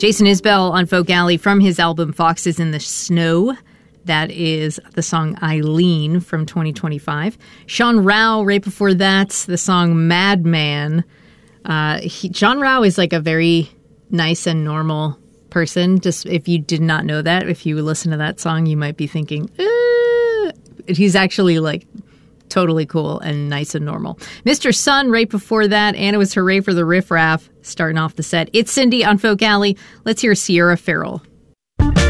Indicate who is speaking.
Speaker 1: Jason Isbell on Folk Alley from his album Foxes in the Snow. That is the song Eileen from 2025. Sean Rao, right before that, the song Madman. Sean Rao is like a very nice and normal person. Just if you did not know that, if you listen to that song, you might be thinking, he's actually like totally cool and nice and normal. Mr. Sun right before that, and it was Hooray for the Riff Raff starting off the set. It's Cindy on Folk Alley. Let's hear Sierra Farrell.